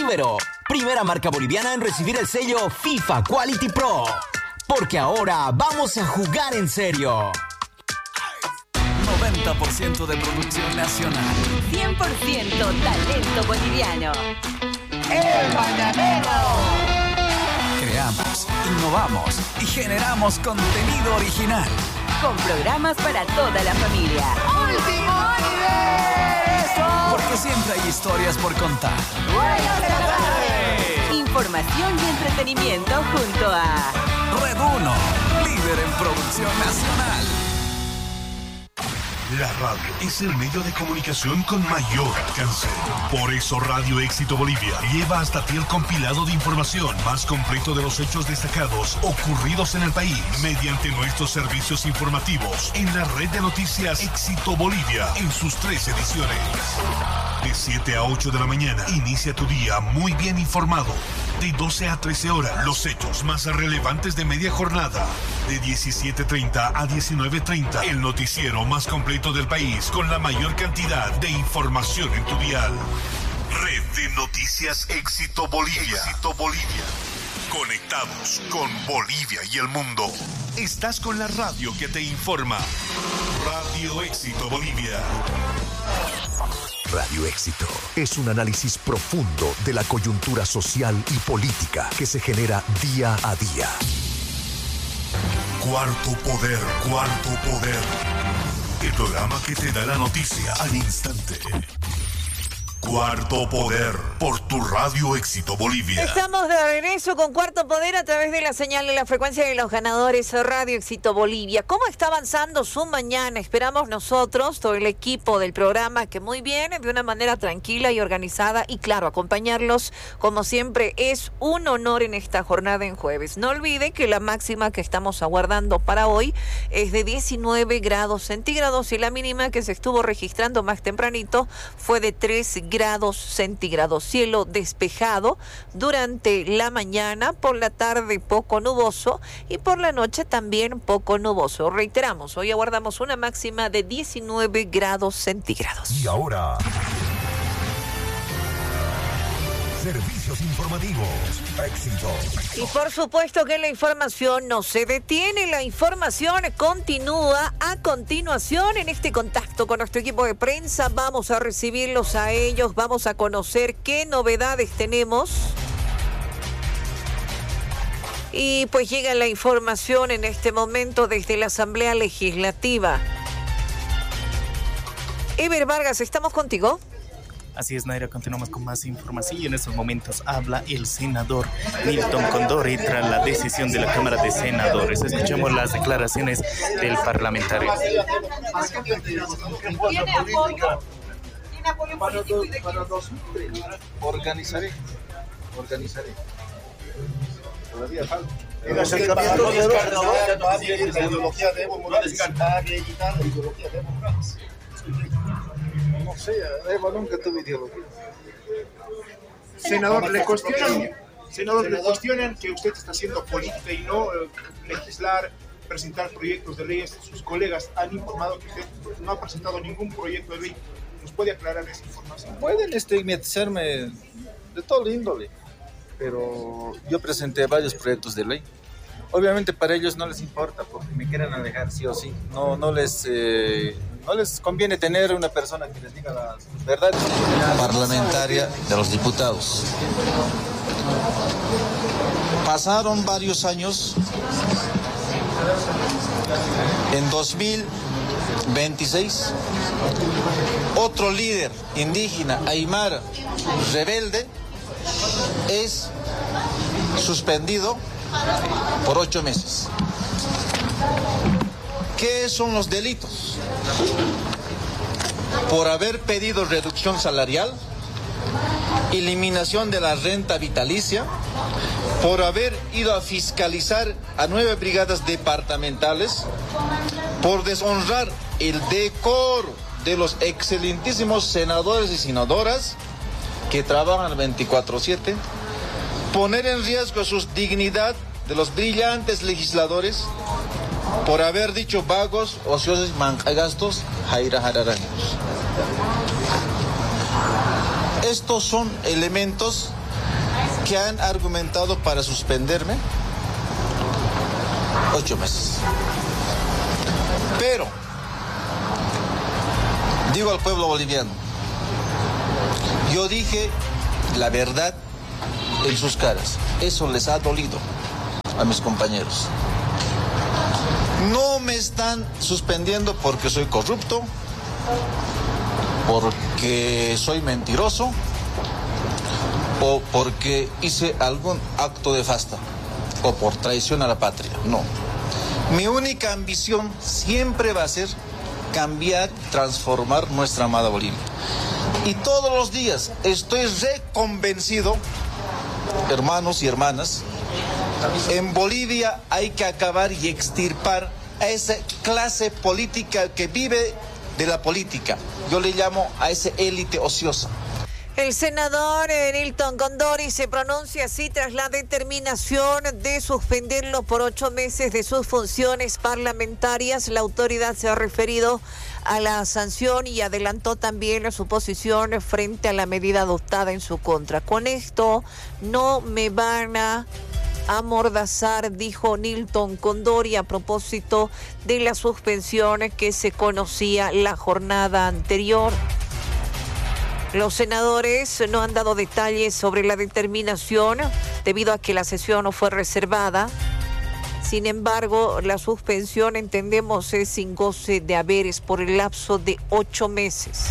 Libero, primera marca boliviana en recibir el sello FIFA Quality Pro. Porque ahora vamos a jugar en serio. 90% de producción nacional. 100% talento boliviano. ¡El Mañanero! Creamos, innovamos y generamos contenido original. Con programas para toda la familia. ¡Último universo! Porque siempre hay historias por contar. ¡Buenas tardes! Información y entretenimiento junto a Red 1, líder en producción nacional. La radio es el medio de comunicación con mayor alcance. Por eso Radio Éxito Bolivia lleva hasta ti el compilado de información más completo de los hechos destacados ocurridos en el país mediante nuestros servicios informativos en la red de noticias Éxito Bolivia en sus 3 ediciones. De 7 a 8 de la mañana, inicia tu día muy bien informado. De 12 a 13 horas, los hechos más relevantes de media jornada. De 17:30 a 19:30, el noticiero más completo del país con la mayor cantidad de información en tu dial. Red de Noticias Éxito Bolivia. Éxito Bolivia. Conectados con Bolivia y el mundo. Estás con la radio que te informa. Radio Éxito Bolivia. Radio Éxito es un análisis profundo de la coyuntura social y política que se genera día a día. Cuarto Poder, Cuarto Poder. El programa que te da la noticia al instante. Cuarto Poder, por tu Radio Éxito Bolivia. Estamos de regreso con Cuarto Poder a través de la señal de la frecuencia de los ganadores Radio Éxito Bolivia. ¿Cómo está avanzando su mañana? Esperamos nosotros, todo el equipo del programa, que muy bien, de una manera tranquila y organizada. Y claro, acompañarlos, como siempre, es un honor en esta jornada en jueves. No olvide que la máxima que estamos aguardando para hoy es de 19 grados centígrados y la mínima que se estuvo registrando más tempranito fue de 3 grados centígrados. Cielo despejado durante la mañana, por la tarde poco nuboso y por la noche también poco nuboso. Reiteramos, hoy aguardamos una máxima de 19 grados centígrados. Y ahora, servicios informativos. Éxito. Y por supuesto que la información no se detiene, la información continúa. A continuación, en este contacto con nuestro equipo de prensa, vamos a recibirlos a ellos, vamos a conocer qué novedades tenemos. Y pues llega la información en este momento desde la Asamblea Legislativa. Ever Vargas, ¿estamos contigo? Así es, Naira, continuamos con más información y en estos momentos habla el senador Milton Condori tras la decisión de la Cámara de Senadores. Escuchemos las declaraciones del parlamentario. ¿Tiene apoyo? ¿Tiene apoyo político y de quién? Organizaré. Todavía falta. El acercamiento de la ideología de Evo Morales, ideología de Evo Morales. No sé, Evo nunca tuvo ideología. Senador, le cuestionan que usted está haciendo política y no legislar, presentar proyectos de leyes. Sus colegas han informado que usted no ha presentado ningún proyecto de ley. ¿Nos puede aclarar esa información? Pueden estigmatizarme de todo índole, pero yo presenté varios proyectos de ley. Obviamente para ellos no les importa porque me quieren alejar sí o sí. No les conviene tener una persona que les diga las verdades. Parlamentaria de los diputados. Pasaron varios años. En 2026, otro líder indígena, aymara, rebelde, es suspendido por 8 meses. ¿Qué son los delitos? Por haber pedido reducción salarial, eliminación de la renta vitalicia, por haber ido a fiscalizar a 9 brigadas departamentales, por deshonrar el decoro de los excelentísimos senadores y senadoras que trabajan 24/7, poner en riesgo su dignidad de los brillantes legisladores, por haber dicho vagos, ociosos, mancagastos, jairajararaños. Estos son elementos que han argumentado para suspenderme 8 meses. Pero digo al pueblo boliviano, yo dije la verdad en sus caras. Eso les ha dolido a mis compañeros. No me están suspendiendo porque soy corrupto, porque soy mentiroso o porque hice algún acto de fasta o por traición a la patria. No. Mi única ambición siempre va a ser cambiar, transformar nuestra amada Bolivia. Y todos los días estoy reconvencido, hermanos y hermanas, en Bolivia hay que acabar y extirpar a esa clase política que vive de la política. Yo le llamo a esa élite ociosa. El senador Nilton Condori se pronuncia así tras la determinación de suspenderlo por 8 meses de sus funciones parlamentarias. La autoridad se ha referido a la sanción y adelantó también su posición frente a la medida adoptada en su contra. Con esto no me van a amordazar, dijo Nilton Condori a propósito de la suspensión que se conocía la jornada anterior. Los senadores no han dado detalles sobre la determinación debido a que la sesión no fue reservada. Sin embargo, la suspensión, entendemos, es sin goce de haberes por el lapso de 8 meses.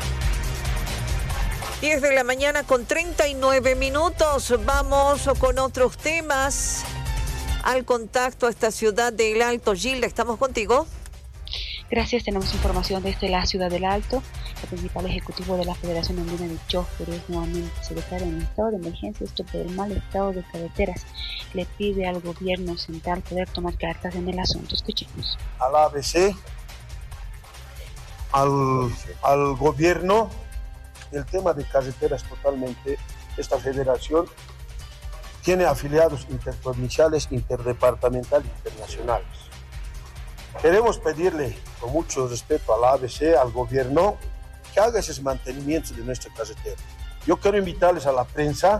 10 de la mañana con 39 minutos. Vamos con otros temas. Al contacto a esta ciudad del Alto. Gilda, ¿estamos contigo? Gracias, tenemos información desde la ciudad del Alto. El principal ejecutivo de la Federación Andina de Choferes nuevamente se declara en estado de emergencia, esto por el mal estado de carreteras. Le pide al gobierno central poder tomar cartas en el asunto. Escuchemos. A la ABC, al gobierno, el tema de carreteras totalmente. Esta federación tiene afiliados interprovinciales, interdepartamentales e internacionales. Queremos pedirle, con mucho respeto a la ABC, al gobierno, que haga esos mantenimientos de nuestra carretera. Yo quiero invitarles a la prensa,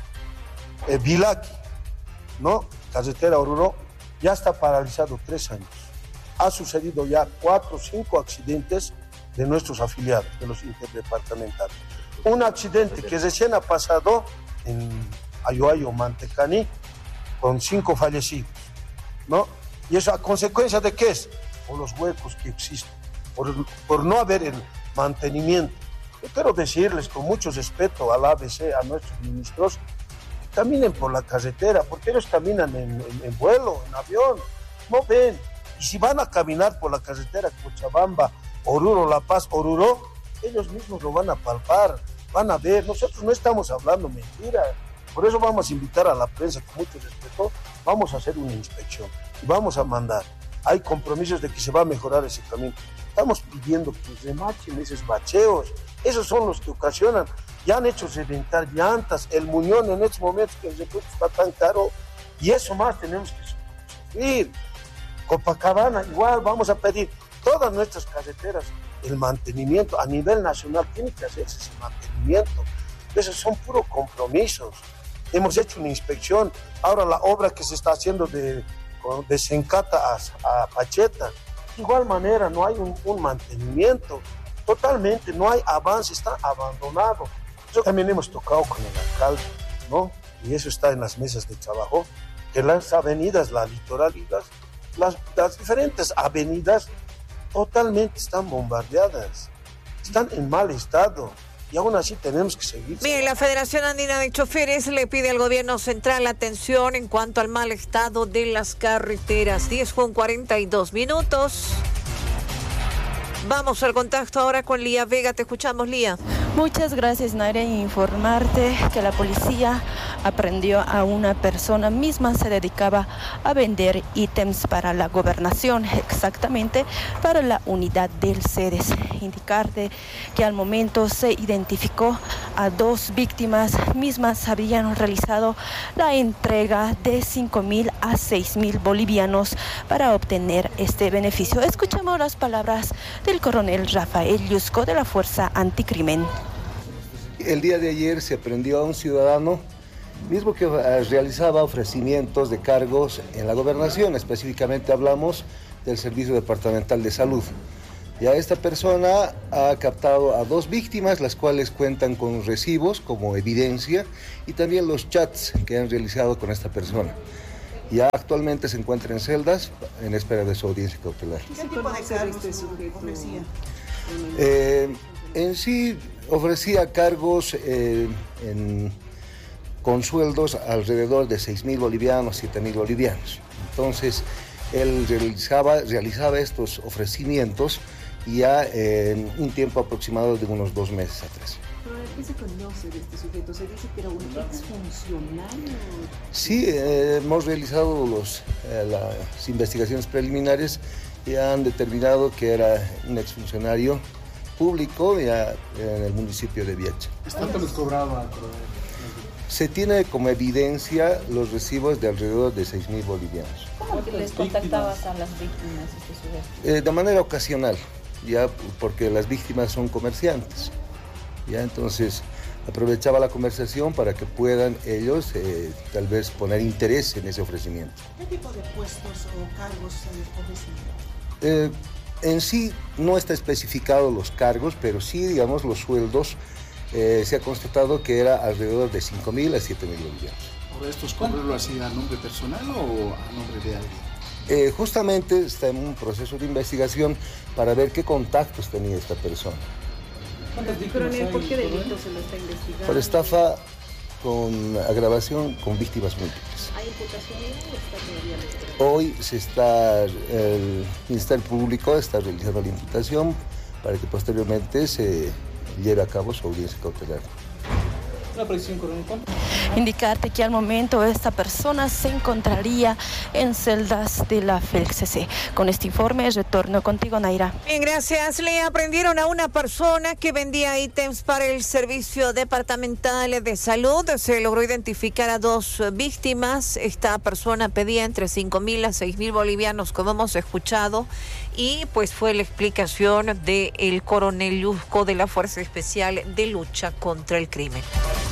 Vilaki, ¿no? Carretera Oruro, ya está paralizado 3 años. Ha sucedido ya 4 o 5 accidentes de nuestros afiliados, de los interdepartamentales. Un accidente que recién ha pasado en Ayoayo, Mantecani, con 5 fallecidos, ¿no? ¿Y eso a consecuencia de qué es? Por los huecos que existen, por no haber el mantenimiento. Yo quiero decirles con mucho respeto al ABC, a nuestros ministros, que caminen por la carretera, porque ellos caminan en vuelo, en avión, no ven. Y si van a caminar por la carretera Cochabamba, Oruro, La Paz, Oruro, ellos mismos lo van a palpar, van a ver. Nosotros no estamos hablando mentiras. Por eso vamos a invitar a la prensa con mucho respeto, vamos a hacer una inspección y vamos a mandar. Hay compromisos de que se va a mejorar ese camino. Estamos pidiendo que remachen esos bacheos, esos son los que ocasionan. Ya han hecho reventar llantas, el Muñón en estos momentos que el recurso está tan caro y eso más tenemos que sufrir. Copacabana igual, vamos a pedir todas nuestras carreteras, el mantenimiento a nivel nacional, tiene que hacerse ese mantenimiento. Esos son puros compromisos. Hemos hecho una inspección, ahora la obra que se está haciendo de Sencata a Pacheta, de igual manera no hay un mantenimiento, totalmente no hay avance, está abandonado. Eso también hemos tocado con el alcalde, ¿no? Y eso está en las mesas de trabajo, que las avenidas, la litoral y las diferentes avenidas totalmente están bombardeadas, están en mal estado. Y aún así tenemos que seguir. Bien, la Federación Andina de Choferes le pide al gobierno central atención en cuanto al mal estado de las carreteras. 10:42. Vamos al contacto ahora con Lía Vega. Te escuchamos, Lía. Muchas gracias, Naira. Informarte que la policía aprendió a una persona misma, se dedicaba a vender ítems para la gobernación, exactamente para la unidad del CEDES. Indicarte que al momento se identificó a 2 víctimas, mismas habían realizado la entrega de 5.000 a 6.000 bolivianos para obtener este beneficio. Escuchamos las palabras del coronel Rafael Yusco de la Fuerza Anticrimen. El día de ayer se prendió a un ciudadano mismo que realizaba ofrecimientos de cargos en la gobernación. Específicamente hablamos del Servicio Departamental de Salud. Ya esta persona ha captado a 2 víctimas, las cuales cuentan con recibos como evidencia, y también los chats que han realizado con esta persona. Ya actualmente se encuentra en celdas en espera de su audiencia cautelar. ¿Qué tipo de cargos este sujeto ofrecía? En sí ofrecía cargos con sueldos alrededor de 6.000 bolivianos, 7.000 bolivianos. Entonces, él realizaba estos ofrecimientos ya en un tiempo aproximado de unos 2 meses atrás. ¿Qué se conoce de este sujeto? ¿Se dice que era un exfuncionario? Sí, hemos realizado las investigaciones preliminares y han determinado que era un exfuncionario público ya en el municipio de Viacha. ¿Cuánto les cobraba? Se tiene como evidencia los recibos de alrededor de 6.000 bolivianos. ¿Cómo les contactabas a las víctimas este sujeto? De manera ocasional, ya porque las víctimas son comerciantes. Ya entonces aprovechaba la conversación para que puedan ellos tal vez poner interés en ese ofrecimiento. ¿Qué tipo de puestos o cargos ofrecían? En sí no está especificado los cargos, pero sí, digamos, los sueldos se ha constatado que era alrededor de 5.000 a 7.000 bolivianos. ¿Por estos cobros lo hacía a nombre personal o a nombre de alguien? Justamente está en un proceso de investigación para ver qué contactos tenía esta persona. Coronel, ¿por qué delito se lo está investigando? Por estafa con agravación con víctimas múltiples. ¿Hay imputación o está todavía? Hoy el Ministerio Público está realizando la imputación para que posteriormente se lleve a cabo su audiencia cautelar. Una precisión, coronel. Indicarte que al momento esta persona se encontraría en celdas de la FELCC. Con este informe retorno contigo, Naira. Bien, gracias. Le aprendieron a una persona que vendía ítems para el Servicio Departamental de Salud. Se logró identificar a 2 víctimas. Esta persona pedía entre 5.000 a 6.000 bolivianos, como hemos escuchado, y pues fue la explicación del coronel Luzco de la Fuerza Especial de Lucha contra el Crimen.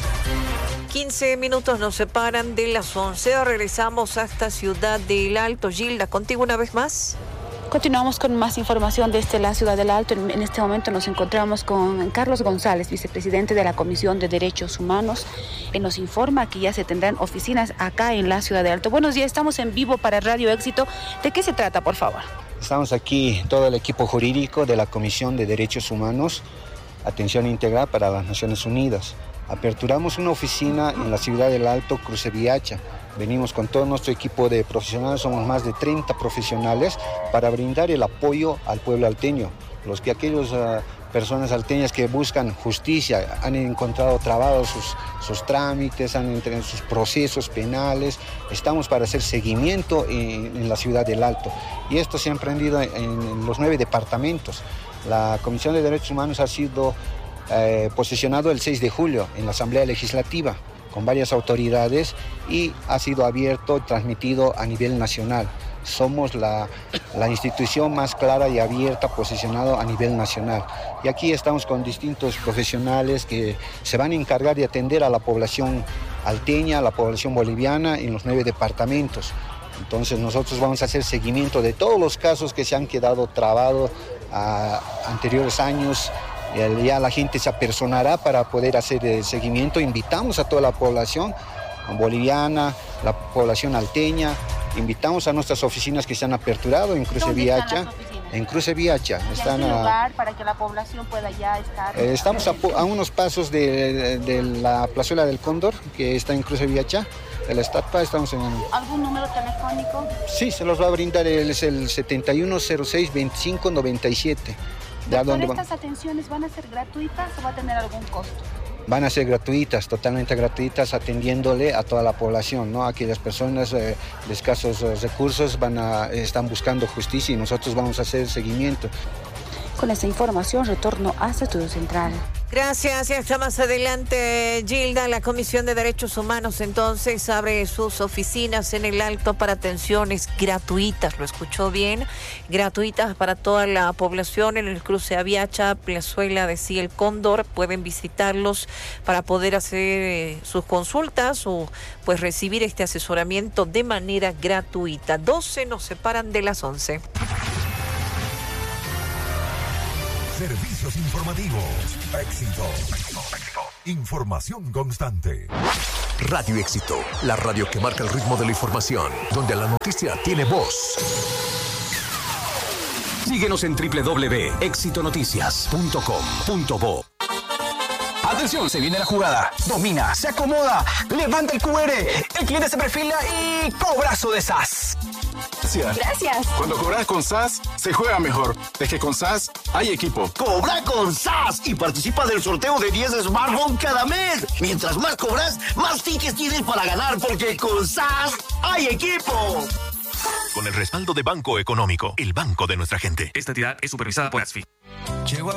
15 minutos nos separan de las 11. Regresamos hasta Ciudad del Alto. Gilda, contigo una vez más. Continuamos con más información desde la Ciudad del Alto. En este momento nos encontramos con Carlos González, vicepresidente de la Comisión de Derechos Humanos. Él nos informa que ya se tendrán oficinas acá en la Ciudad del Alto. Buenos días, estamos en vivo para Radio Éxito. ¿De qué se trata, por favor? Estamos aquí, todo el equipo jurídico de la Comisión de Derechos Humanos, Atención Integral para las Naciones Unidas. Aperturamos una oficina en la Ciudad del Alto, Cruce Viacha. Venimos con todo nuestro equipo de profesionales, somos más de 30 profesionales para brindar el apoyo al pueblo alteño. Aquellas personas alteñas que buscan justicia, han encontrado trabados sus trámites, han entrado en sus procesos penales. Estamos para hacer seguimiento en la Ciudad del Alto. Y esto se ha emprendido en los 9 departamentos. La Comisión de Derechos Humanos ha sido posicionado el 6 de julio en la Asamblea Legislativa con varias autoridades y ha sido abierto y transmitido a nivel nacional. Somos la institución más clara y abierta posicionado a nivel nacional. Y aquí estamos con distintos profesionales que se van a encargar de atender a la población alteña, a la población boliviana en los 9 departamentos. Entonces nosotros vamos a hacer seguimiento de todos los casos que se han quedado trabados a anteriores años. Ya la gente se apersonará para poder hacer el seguimiento. Invitamos a toda la población boliviana, la población alteña, invitamos a nuestras oficinas que se han aperturado en Cruce Viacha. En Cruce Viacha. Están un lugar para que la población pueda ya estar. Estamos a unos pasos de la plazuela del Cóndor, que está en Cruce Viacha, de la estatua. Estamos en... ¿Algún número telefónico? Sí, se los va a brindar, es el 7106-2597. Doctor, ¿estas atenciones van a ser gratuitas o va a tener algún costo? Van a ser gratuitas, totalmente gratuitas, atendiéndole a toda la población, ¿no? Aquellas personas de escasos recursos están buscando justicia y nosotros vamos a hacer seguimiento. Con esta información retorno hasta Estudio Central. Gracias. Y hasta más adelante, Gilda. La Comisión de Derechos Humanos entonces abre sus oficinas en el Alto para atenciones gratuitas. ¿Lo escuchó bien? Gratuitas para toda la población en el cruce Aviacha, Plazuela de El Cóndor. Pueden visitarlos para poder hacer sus consultas o pues recibir este asesoramiento de manera gratuita. 12 nos separan de las 11. Servicios informativos. Éxito. Información constante. Radio Éxito, la radio que marca el ritmo de la información, donde la noticia tiene voz. Síguenos en www.exitonoticias.com.bo. Atención, se viene la jugada. Domina, se acomoda, levanta el QR, el cliente se perfila y cobrazo de SAS. Gracias. Cuando cobras con SAS, se juega mejor. Es que con SAS hay equipo. Cobra con SAS y participa del sorteo de 10 smartphones cada mes. Mientras más cobras, más tickets tienes para ganar, porque con SAS hay equipo. Con el respaldo de Banco Económico, el banco de nuestra gente. Esta entidad es supervisada por ASFI. Llegó